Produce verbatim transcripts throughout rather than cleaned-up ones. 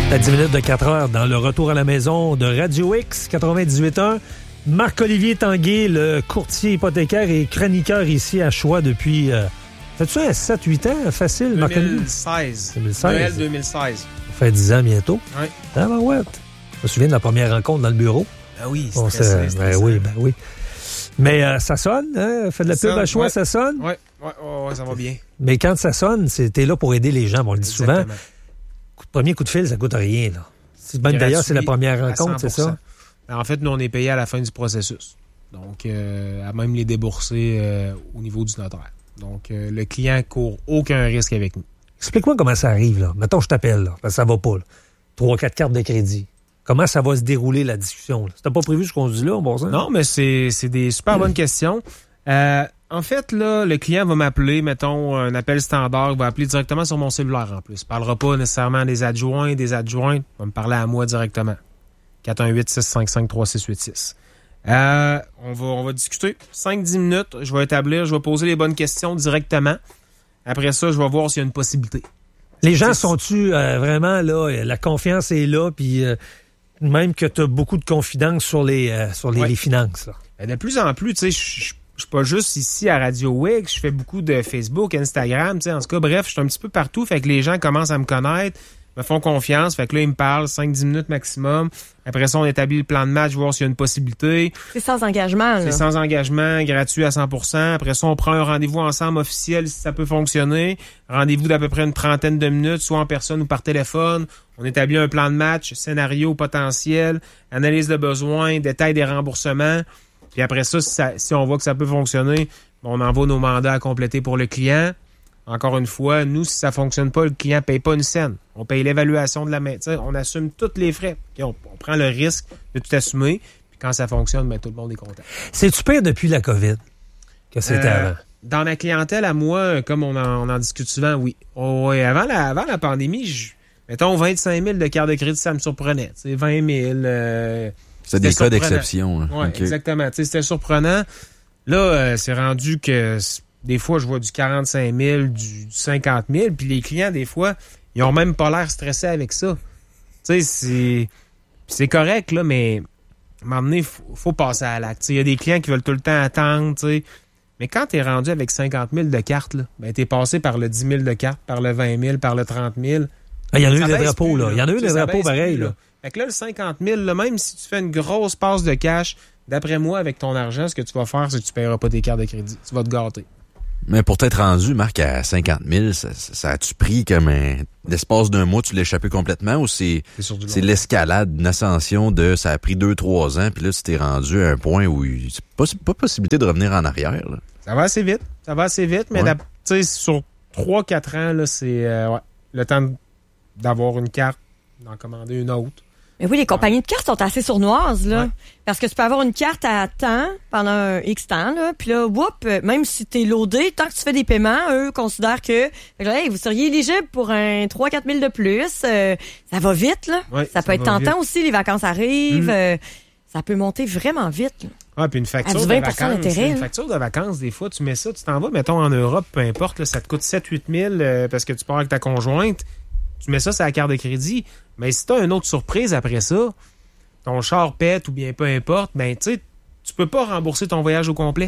À dix minutes de quatre heures, dans le retour à la maison de Radio X quatre-vingt-dix-huit un, Marc-Olivier Tanguay, le courtier hypothécaire et chroniqueur ici à Choix depuis... Euh, Fais-tu un sept huit ans facile, Marc-Olivier? deux mille seize. deux mille seize. Noël deux mille seize. Ça fait dix ans bientôt. Oui. Ah ben ouais. Je me souviens de la première rencontre dans le bureau. Ah oui, Bon, stressé, c'est... Ben oui, ben oui. Mais euh, ça sonne, hein? Fait de la Ça pub à Choix, ouais. ça sonne? Oui, ouais, ouais, ouais, ça va bien. Mais quand ça sonne, c'est, t'es là pour aider les gens. Bon, on le dit souvent. Exactement. Premier coup de fil, ça coûte rien, là. C'est, même d'ailleurs, c'est la première rencontre, c'est ça? En fait, nous, on est payé à la fin du processus. Donc, euh, à même les débourser euh, au niveau du notaire. Donc, euh, le client court aucun risque avec nous. Explique-moi comment ça arrive, là. Mettons, je t'appelle, là, parce que ça va pas, là. Trois, quatre cartes de crédit. Comment ça va se dérouler, la discussion, là? C'était pas prévu ce qu'on se dit là, en bon sens? Non, mais c'est, c'est des super bonnes questions. Euh, en fait, là, le client va m'appeler, mettons, un appel standard, il va appeler directement sur mon cellulaire en plus. Il ne parlera pas nécessairement des adjoints, des adjointes. Il va me parler à moi directement. quatre un huit, six cinq cinq, trois six huit six. Euh, on va, on va discuter. cinq dix minutes. Je vais établir, je vais poser les bonnes questions directement. Après ça, je vais voir s'il y a une possibilité. Les gens sont-tu euh, vraiment là, la confiance est là, puis euh, même que tu as beaucoup de confidence sur les, euh, sur les, ouais. les finances, là. Et de plus en plus, tu sais, je Je suis pas juste ici à Radio Wix, je fais beaucoup de Facebook, Instagram, tu sais, en tout cas, bref, je suis un petit peu partout, fait que les gens commencent à me connaître, me font confiance, fait que là, ils me parlent cinq dix minutes maximum. Après ça, on établit le plan de match, voir s'il y a une possibilité. C'est sans engagement, là. C'est sans engagement, gratuit à cent pour cent. Après ça, on prend un rendez-vous ensemble officiel si ça peut fonctionner. Rendez-vous d'à peu près une trentaine de minutes, soit en personne ou par téléphone. On établit un plan de match, scénario potentiel, analyse de besoins, détail des remboursements. Puis après ça si, ça, si on voit que ça peut fonctionner, on envoie nos mandats à compléter pour le client. Encore une fois, nous, si ça ne fonctionne pas, le client ne paye pas une scène. On paye l'évaluation de la main. On assume tous les frais. On, on prend le risque de tout assumer. Puis quand ça fonctionne, ben, tout le monde est content. C'est-tu pire depuis la COVID que c'était euh, avant? Dans ma clientèle, à moi, comme on en, on en discute souvent, oui. Oh, ouais, avant, la, avant la pandémie, je, mettons vingt-cinq mille de carte de crédit, ça me surprenait. T'sais, vingt mille... Euh, C'est des cas d'exception. Oui, okay. Exactement. T'sais, c'était surprenant. Là, euh, c'est rendu que des fois, je vois du quarante-cinq mille, du cinquante mille, puis les clients, des fois, ils ont même pas l'air stressés avec ça. Tu sais, c'est, c'est correct, là, mais à un moment donné, il faut, faut passer à l'acte. Il y a des clients qui veulent tout le temps attendre, tu sais. Mais quand tu es rendu avec cinquante mille de cartes, là, ben, tu es passé par le dix mille de cartes, par le vingt mille, par le trente mille. Il y en a eu des drapeaux, là. Il y en a eu des drapeaux pareils, là. Fait que là, le cinquante mille, là, même si tu fais une grosse passe de cash, d'après moi, avec ton argent, ce que tu vas faire, c'est que tu ne paieras pas tes cartes de crédit. Tu vas te gâter. Mais pour t'être rendu, Marc, à cinquante mille, ça, ça a-tu pris comme un... L'espace d'un mois, tu l'as échappé complètement ou c'est, c'est, c'est l'escalade, une ascension de... Ça a pris deux, trois ans, puis là, tu t'es rendu à un point où c'est pas, c'est pas possibilité de revenir en arrière, là. Ça va assez vite. Ça va assez vite, mais ouais. Tu sais, sur trois quatre ans, là, c'est euh, ouais, le temps d'avoir une carte, d'en commander une autre. Mais oui, les compagnies de cartes sont assez sournoises, là. Ouais. Parce que tu peux avoir une carte à temps pendant un X temps, là. Puis là, whoop, même si t'es loadé, tant que tu fais des paiements, eux considèrent que, là, hey, vous seriez éligible pour un trois à quatre mille de plus. Euh, ça va vite, là. Ouais, ça, ça peut être tentant vite. Aussi, les vacances arrivent. Mmh. Euh, ça peut monter vraiment vite, là. Ah, puis une facture de vacances. Une facture de vacances, des fois, tu mets ça, tu t'en vas, mettons, en Europe, peu importe, là, ça te coûte sept à huit mille euh, parce que tu pars avec ta conjointe. Tu mets ça sur la carte de crédit. Mais si tu as une autre surprise après ça, ton char pète ou bien peu importe, ben tu sais, tu peux pas rembourser ton voyage au complet.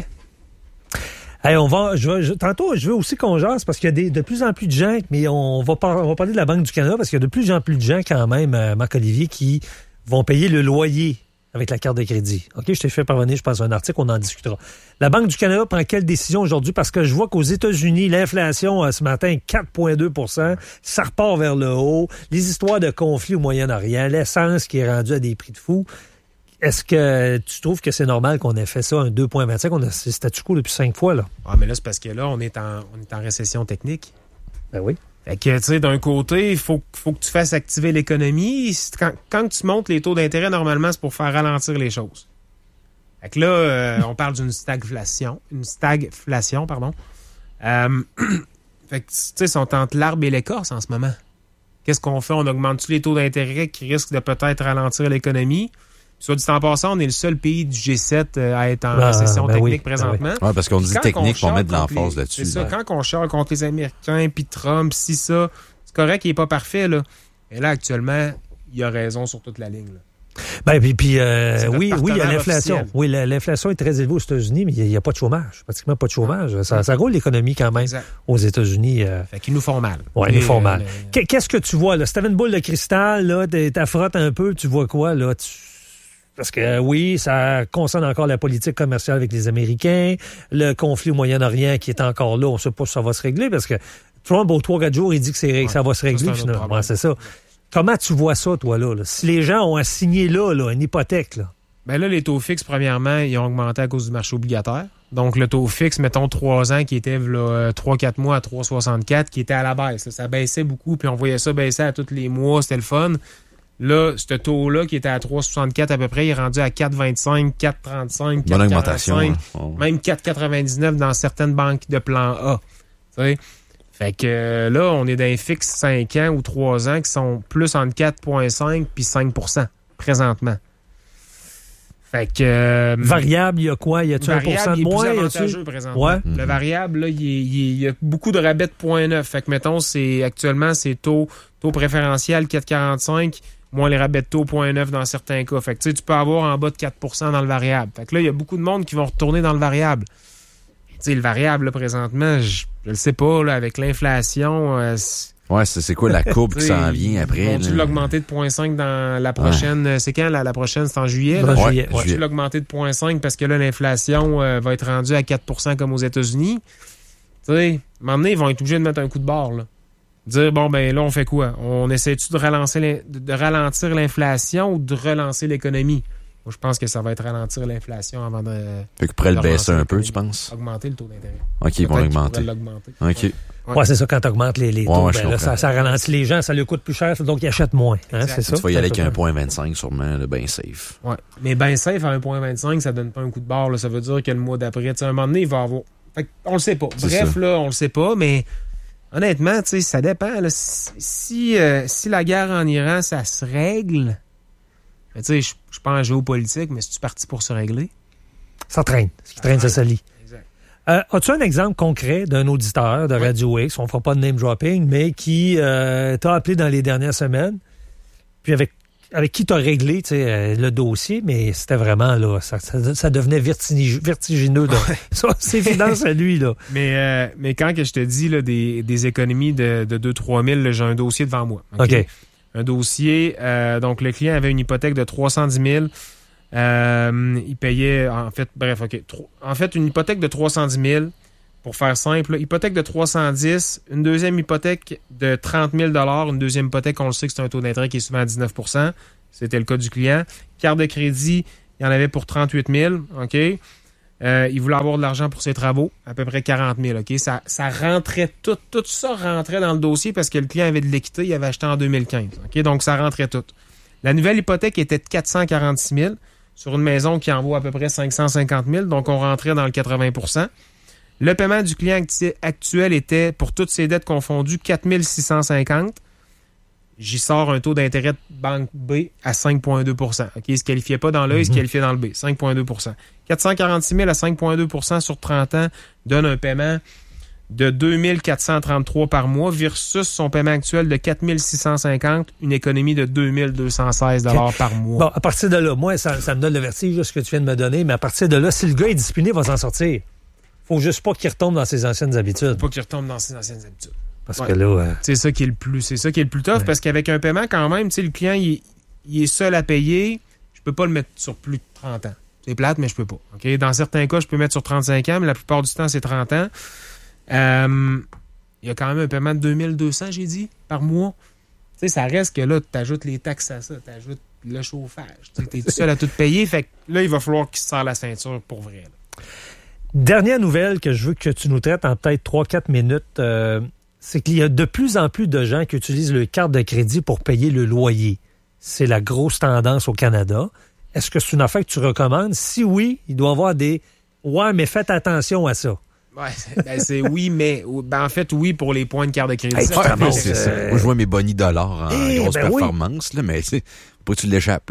Hey, on va, je veux, je, tantôt, je veux aussi qu'on jase parce qu'il y a des, de plus en plus de gens, mais on va, par, on va parler de la Banque du Canada parce qu'il y a de plus en plus de gens quand même, euh, Marc-Olivier, qui vont payer le loyer avec la carte de crédit. OK, je t'ai fait parvenir, je pense, un article, on en discutera. La Banque du Canada prend quelle décision aujourd'hui? Parce que je vois qu'aux États-Unis, l'inflation, euh, ce matin, quatre virgule deux pour cent, ça repart vers le haut. Les histoires de conflits au Moyen-Orient, l'essence qui est rendue à des prix de fou. Est-ce que tu trouves que c'est normal qu'on ait fait ça, un deux virgule vingt-cinq? On a c'est statu quo depuis cinq fois, là. Ah, mais là, c'est parce que là, on est en, on est en récession technique. Ben oui. Fait que, tu sais, d'un côté, il faut, faut que tu fasses activer l'économie. Quand, quand tu montes les taux d'intérêt, normalement, c'est pour faire ralentir les choses. Fait que là, euh, on parle d'une stagflation. Une stagflation, pardon. Euh, fait que, tu sais, ils sont entre l'arbre et l'écorce en ce moment. Qu'est-ce qu'on fait? On augmente-tu les taux d'intérêt qui risquent de peut-être ralentir l'économie? Soit dit en passant, on est le seul pays du G sept à être en ah, récession ben technique oui, présentement. Ben oui. Ouais, parce qu'on dit technique, on met de l'emphase les, là-dessus. C'est ça, ouais. Quand on charle contre les Américains, puis Trump, si ça, c'est correct, il n'est pas parfait, là. Mais là, actuellement, il a raison sur toute la ligne. Là. Ben, puis, puis euh, oui, oui, il y a l'inflation. Officiel. Oui, la, l'inflation est très élevée aux États-Unis, mais il n'y a, a pas de chômage. Pratiquement pas de chômage. Ça, ça roule l'économie quand même exact. Aux États-unis. Euh... Fait qu'ils nous font mal. Oui, ils nous font mal. Le... Qu'est-ce que tu vois, là? Si tu avais une boule de cristal, là, t'affrottes un peu, tu vois quoi, là? Tu... Parce que euh, oui, ça concerne encore la politique commerciale avec les Américains, le conflit au Moyen-Orient qui est encore là, on ne sait pas si ça va se régler, parce que Trump, aux trois quatre jours, il dit que, c'est, ouais, que ça va se régler, finalement. Ouais, c'est ça. Comment tu vois ça, toi, là? là? Si les gens ont assigné là, là une hypothèque, là? Bien là, les taux fixes, premièrement, ils ont augmenté à cause du marché obligataire. Donc, le taux fixe, mettons trois ans, qui était là, trois quatre mois à trois virgule soixante-quatre, qui était à la baisse. Là. Ça baissait beaucoup, puis on voyait ça baisser à tous les mois, c'était le fun. Là, ce taux-là, qui était à trois virgule soixante-quatre à peu près, il est rendu à quatre virgule vingt-cinq, quatre virgule trente-cinq, quatre virgule quarante-cinq, hein. Même quatre virgule quatre-vingt-dix-neuf dans certaines banques de plan A. T'sais? Fait que euh, là, on est dans les fixes cinq ans ou trois ans qui sont plus entre quatre virgule cinq puis cinq pour cent présentement. Fait que... Euh, variable, il y a quoi? Y a-tu un pour cent de moins? Il est plus avantageux présentement. Ouais. Le variable, là, il y a beaucoup de rabais de zéro virgule neuf. Fait que, mettons, c'est actuellement, c'est taux, taux préférentiel quatre virgule quarante-cinq, moins les rabais de taux zéro virgule neuf dans certains cas. Fait que, tu sais, tu peux avoir en bas de quatre pour cent dans le variable. Fait que là, il y a beaucoup de monde qui vont retourner dans le variable. Tu sais, le variable, là, présentement, je ne le sais pas, là, avec l'inflation... Euh, ouais, c'est, c'est quoi la courbe qui s'en vient après? Vont-tu l'augmenter de zéro virgule cinq dans la prochaine... Ouais. C'est quand, la, la prochaine? C'est en juillet? Là? Ouais, juillet. Vont-tu Ouais. l'augmenter de zéro virgule cinq parce que là, l'inflation euh, va être rendue à quatre pour cent comme aux États-Unis? Tu sais, à un moment donné, ils vont être obligés de mettre un coup de barre, là. Dire, bon, ben là, on fait quoi? On essaie-tu de, relancer de ralentir l'inflation ou de relancer l'économie? Moi, je pense que ça va être ralentir l'inflation avant de... Fait que pourrait le baisser un peu, tu penses? Augmenter le taux d'intérêt. OK, ils vont l'augmenter. l'augmenter. OK. Ouais. Ouais, ouais, c'est ça, quand tu augmentes les, les taux, ouais, ben, là, ça, ça ralentit les gens, ça leur coûte plus cher, donc ils achètent moins. Hein, c'est ça? Tu vas y aller avec un zéro virgule vingt-cinq sûrement, là, ben safe. Ouais. Mais ben safe à un virgule vingt-cinq, ça donne pas un coup de barre. Là. Ça veut dire que le mois d'après, à un moment donné, il va avoir... Fait que, on le sait pas. C'est Bref, ça. là, on le sait pas, mais honnêtement, tu sais, ça dépend. Là. Si, si, euh, si la guerre en Iran, ça se règle... Tu sais, je suis pas en géopolitique, mais si tu parti pour se régler? Ça traîne. Ce qui traîne, ça se lit. Exact. Euh, as-tu un exemple concret d'un auditeur de oui. Radio X, on ne fera pas de name dropping, mais qui euh, t'a appelé dans les dernières semaines, puis avec, avec qui tu as réglé euh, le dossier, mais c'était vraiment, là, ça, ça, ça devenait vertigineux. vertigineux là. Ça, c'est finance à lui, là. Mais, euh, mais quand que je te dis là, des, des économies de, de deux à trois mille, là, j'ai un dossier devant moi. OK. okay. Un dossier, euh, donc le client avait une hypothèque de trois cent dix mille. Euh, il payait, en fait, bref, OK. Tro- en fait, une hypothèque de trois cent dix mille, pour faire simple, là, hypothèque de trois cent dix, une deuxième hypothèque de trente mille, une deuxième hypothèque, on le sait que c'est un taux d'intérêt qui est souvent à dix-neuf pour cent. C'était le cas du client. Carte de crédit, il y en avait pour trente-huit mille, OK? Euh, il voulait avoir de l'argent pour ses travaux, à peu près quarante mille, OK? Ça, ça rentrait, tout, tout ça rentrait dans le dossier parce que le client avait de l'équité, il avait acheté en deux mille quinze, OK? Donc, ça rentrait tout. La nouvelle hypothèque était de quatre cent quarante-six mille sur une maison qui en vaut à peu près cinq cent cinquante mille, donc on rentrait dans le quatre-vingts pour cent. Le paiement du client actuel était, pour toutes ses dettes confondues, quatre mille six cent cinquante. J'y sors un taux d'intérêt de banque B à cinq virgule deux pour cent. OK, il ne se qualifiait pas dans l'A, mm-hmm. il se qualifiait dans le B, cinq virgule deux pour cent. quatre cent quarante-six mille à cinq virgule deux pour cent sur trente ans donne un paiement de deux mille quatre cent trente-trois par mois versus son paiement actuel de quatre mille six cent cinquante, une économie de deux mille deux cent seize dollars okay. par mois. Bon, à partir de là, moi, ça, ça me donne le vertige, ce que tu viens de me donner, mais à partir de là, si le gars est discipliné, il va s'en sortir. Faut juste pas qu'il retombe dans ses anciennes habitudes. Faut pas qu'il retombe dans ses anciennes habitudes. Parce ouais. que là... Euh... C'est ça qui est le plus, c'est ça qui est le plus tough, ouais. parce qu'avec un paiement, quand même, tu sais, le client, il, il est seul à payer. Je peux pas le mettre sur plus de trente ans. C'est plate, mais je peux pas. Okay? Dans certains cas, je peux mettre sur trente-cinq ans, mais la plupart du temps, c'est trente ans. Euh, il y a quand même un paiement de deux mille deux cents, j'ai dit, par mois. Tu sais, ça reste que là, tu ajoutes les taxes à ça, tu ajoutes le chauffage. Tu es tout seul à tout payer. Fait que là, il va falloir qu'il se serre la ceinture pour vrai. Là. Dernière nouvelle que je veux que tu nous traites en peut-être trois à quatre minutes, euh, c'est qu'il y a de plus en plus de gens qui utilisent leur carte de crédit pour payer le loyer. C'est la grosse tendance au Canada. Est-ce que c'est une affaire que tu recommandes? Si oui, il doit y avoir des... Ouais, mais faites attention à ça. Ouais, c'est, ben c'est oui, mais ben en fait, oui, pour les points de carte de crédit. Hey, ouais, c'est ça. Moi, je vois mes bonnies dollars en hey, grosse ben performance, oui. là, mais tu sais, faut pas que tu l'échappes. Là.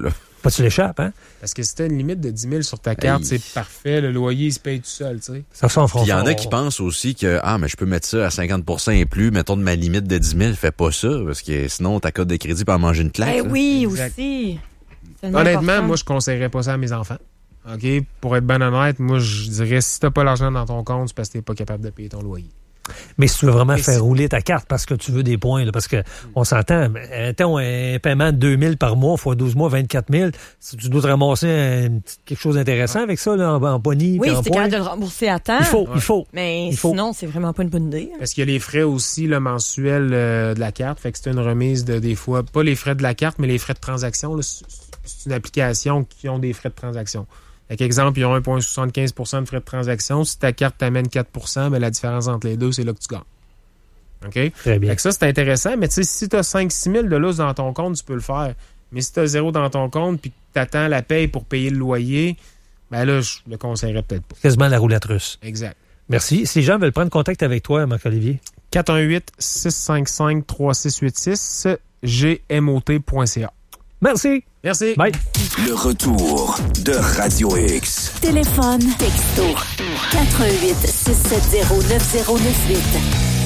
pas que tu l'échappes, hein? Parce que si t'as une limite de dix mille sur ta carte, hey. c'est parfait. Le loyer, il se paye tout seul, tu sais. Ça sent en France. Il y en a qui pensent aussi que, ah, mais je peux mettre ça à cinquante pour cent et plus. Mettons de ma limite de dix mille, fais pas ça, parce que sinon, ta cote de crédit peut en manger une claque. Eh là. oui, exact. aussi. Honnêtement, important. Moi, je conseillerais pas ça à mes enfants. OK? Pour être bien honnête, moi, je dirais, si t'as pas l'argent dans ton compte, c'est parce que t'es pas capable de payer ton loyer. Mais si tu veux vraiment Mais faire si... rouler ta carte parce que tu veux des points, là, parce que on s'entend, mettons un paiement de deux mille par mois fois douze mois, vingt-quatre mille, si tu dois te ramasser un, quelque chose d'intéressant avec ça, là, en, en bonnie, oui, en si t'es points. capable de le rembourser à temps. Il faut, ouais. il faut. Mais il faut. sinon, c'est vraiment pas une bonne idée. Parce qu'il y a les frais aussi là, mensuels euh, de la carte. Fait que c'est une remise de des fois, pas les frais de la carte, mais les frais de transaction. Là, c'est une application qui ont des frais de transaction. Fait exemple, ils ont un virgule soixante-quinze pour cent de frais de transaction. Si ta carte t'amène quatre pour cent, ben, la différence entre les deux, c'est là que tu gagnes. OK? Très bien. Fait que ça, c'est intéressant, mais tu sais, si tu as cinq six mille de lousse dans ton compte, tu peux le faire. Mais si tu as zéro dans ton compte puis que tu attends la paye pour payer le loyer, ben là, je le conseillerais peut-être pas. Quasiment la roulette russe. Exact. Merci. Si les gens veulent prendre contact avec toi, Marc-Olivier. quatre un huit, six cinq cinq, trois six huit six, g m o t point c a. Merci. Merci. Bye. Le retour de Radio X. Téléphone, texto, quatre un huit, six sept zéro, neuf zéro neuf huit.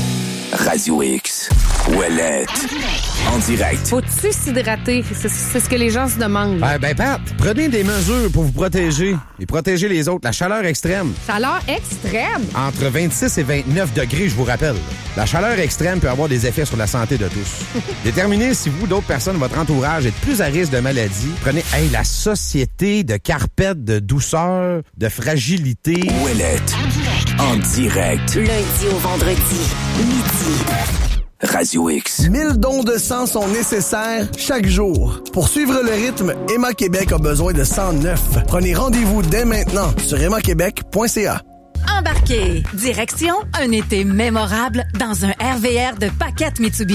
Radio X. Ouellette. En direct. Faut-tu s'hydrater? C'est, c'est ce que les gens se demandent. Ben, ben, Pat, prenez des mesures pour vous protéger et protéger les autres. La chaleur extrême. Chaleur extrême? Entre vingt-six et vingt-neuf degrés, je vous rappelle. La chaleur extrême peut avoir des effets sur la santé de tous. Déterminez si vous, d'autres personnes, votre entourage êtes plus à risque de maladie. Prenez, hey, la société de carpette, de douceur, de fragilité. Ouellette. En direct. Lundi au vendredi, midi. Radio X. mille dons de sang sont nécessaires chaque jour. Pour suivre le rythme, Emma Québec a besoin de cent neuf. Prenez rendez-vous dès maintenant sur emma québec point c a. Embarquez. Direction un été mémorable dans un R V R de Paquette Mitsubishi.